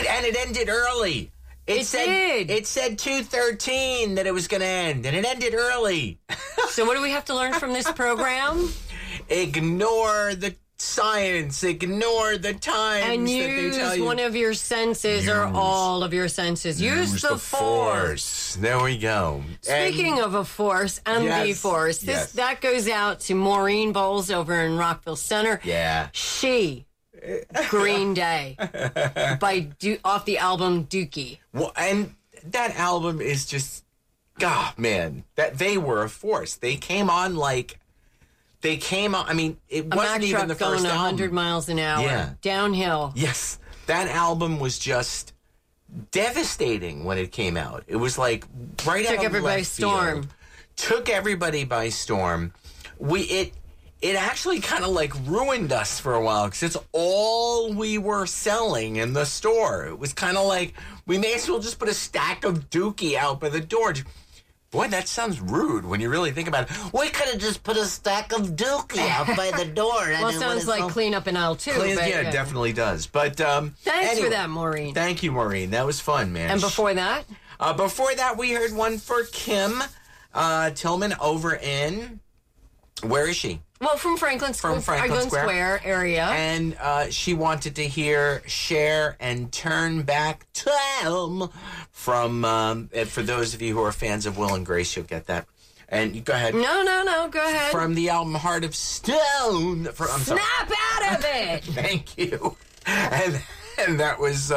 It ended early. It said 2:13 that it was going to end, and it ended early. So what do we have to learn from this program? Ignore the science. Ignore the times And that they tell use you. one of your senses or all of your senses. Use the force. There we go. Speaking of a force and the force, that goes out to Maureen Bowles over in Rockville Center. Yeah. She, Green Day, off the album Dookie. Well, and that album is just, God, man, that they were a force. They came on I mean, it wasn't even the first going 100 album. miles an hour. Yeah. Downhill. Yes. That album was just devastating when it came out. It was like right out of left field. Took everybody by storm. Took everybody by storm. It actually kind of like ruined us for a while because it's all we were selling in the store. It was kind of like we may as well just put a stack of Dookie out by the door. Boy, that sounds rude when you really think about it. We could have just put a stack of Dookie out by the door. Well, it sounds like clean up in aisle 2. Yeah, it definitely does. But thanks for that, Maureen. Thank you, Maureen. That was fun, man. And before that? Before that, we heard one for Kim Tillman over in... Where is she? Well, from Franklin Square area. And she wanted to hear Cher and Turn Back Time from, for those of you who are fans of Will and Grace, you'll get that. And you go ahead. No, go ahead. From the album Heart of Stone. Snap out of it! Thank you. And that was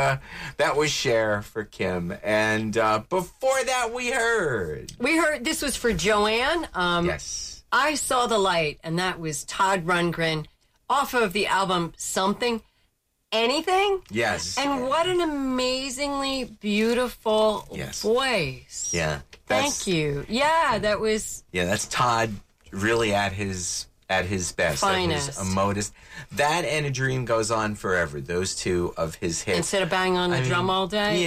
Cher for Kim. And before that, we heard, this was for Joanne. Yes. I Saw the Light, and that was Todd Rundgren off of the album Something, Anything. Yes. And what an amazingly beautiful voice. Yeah. Thank you. Yeah, that was... Yeah, that's Todd really at his best. Finest. At his modest. That and A Dream Goes On Forever. Those two of his hits. Instead of banging on the drum all day?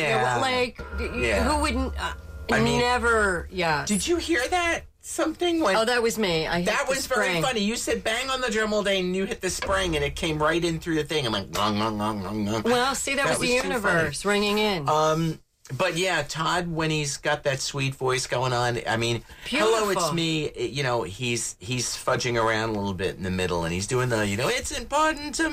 Yeah. Who wouldn't... never... Yeah. Did you hear that? Something like... Oh, that was me. That was very funny. You said bang on the drum all day and you hit the spring and it came right in through the thing. I'm like... Well, see, that was the universe ringing in. But yeah, Todd, when he's got that sweet voice going on, I mean, beautiful. Hello, It's Me, you know, he's fudging around a little bit in the middle, and he's doing the, you know, it's important to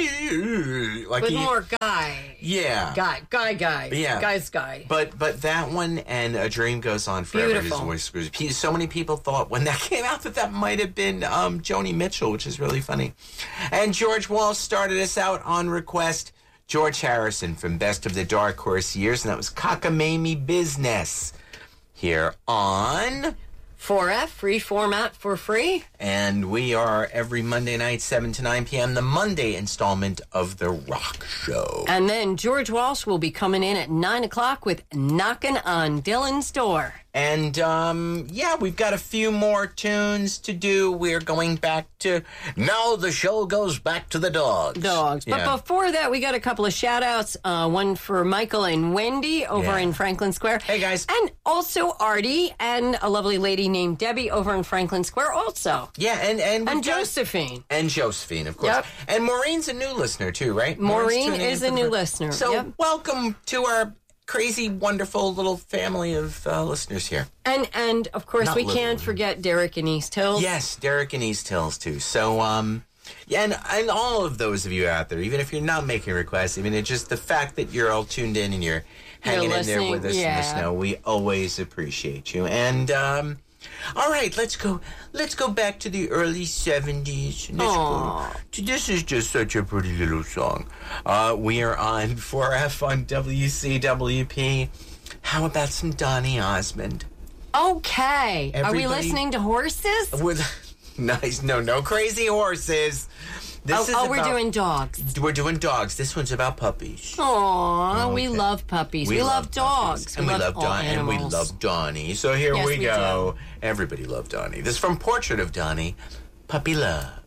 me. Like with more guy. Yeah. Guy. Yeah. Guy's guy. But that one and A Dream Goes On Forever. Beautiful. His voice, so many people thought when that came out that might have been Joni Mitchell, which is really funny. And George Walsh started us out on request. George Harrison from Best of the Dark Horse Years, and that was Cockamamie Business here on 4F, free format for free. And we are every Monday night, 7 to 9 p.m., the Monday installment of The Rock Show. And then George Walsh will be coming in at 9 o'clock with Knockin' on Dylan's Door. And, we've got a few more tunes to do. We're going back to... Now the show goes back to the dogs. But before that, we got a couple of shout-outs. One for Michael and Wendy over in Franklin Square. Hey, guys. And also Artie and a lovely lady named Debbie over in Franklin Square also. Yeah, and Josephine. And Josephine, of course. Yep. And Maureen's a new listener, too, right? Maureen is a new listener. So welcome to our... crazy, wonderful little family of listeners here. And of course, we can't forget Derek in East Hills. Yes, Derek in East Hills, too. So, and all of those of you out there, even if you're not making requests, I mean, it's just the fact that you're all tuned in and you're hanging in there with us in the snow. We always appreciate you. And, all right, let's go back to the early 70s. This is just such a pretty little song. We are on 4F on WCWP. How about some Donny Osmond? Okay. Are we listening to horses? Nice. No crazy horses. We're doing dogs. We're doing dogs. This one's about puppies. Aw, we love puppies. We love dogs. And we love Donnie. And we love Donnie. So here we go. Do. Everybody loved Donnie. This is from Portrait of Donnie. Puppy Love.